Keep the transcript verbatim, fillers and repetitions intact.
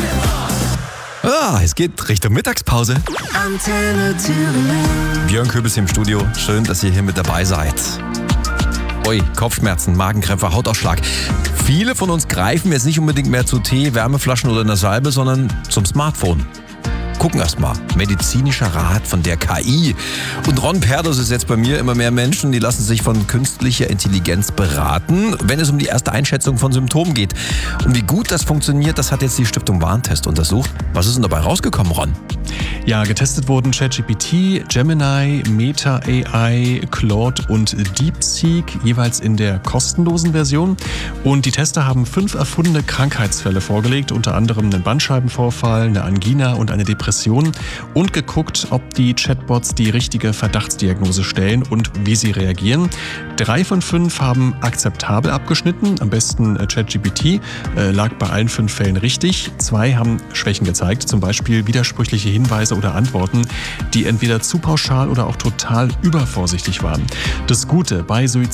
Ah, es geht Richtung Mittagspause. Antenne Thüringen. Björn Köbis im Studio. Schön, dass ihr hier mit dabei seid. Ui, Kopfschmerzen, Magenkrämpfe, Hautausschlag. Viele von uns greifen jetzt nicht unbedingt mehr zu Tee, Wärmeflaschen oder einer Salbe, sondern zum Smartphone. Gucken erst mal. Medizinischer Rat von der K I. Und Ron Perdos ist jetzt bei mir. Immer mehr Menschen, die lassen sich von künstlicher Intelligenz beraten, wenn es um die erste Einschätzung von Symptomen geht. Und wie gut das funktioniert, das hat jetzt die Stiftung Warentest untersucht. Was ist denn dabei rausgekommen, Ron? Ja, getestet wurden ChatGPT, Gemini, Meta A I, Claude und DeepSeek, jeweils in der kostenlosen Version. Und die Tester haben fünf erfundene Krankheitsfälle vorgelegt, unter anderem einen Bandscheibenvorfall, eine Angina und eine Depression, und geguckt, ob die Chatbots die richtige Verdachtsdiagnose stellen und wie sie reagieren. Drei von fünf haben akzeptabel abgeschnitten, am besten ChatGPT, äh, lag bei allen fünf Fällen richtig. Zwei haben Schwächen gezeigt, zum Beispiel widersprüchliche Hinweise oder Antworten, die entweder zu pauschal oder auch total übervorsichtig waren. Das Gute bei Suizid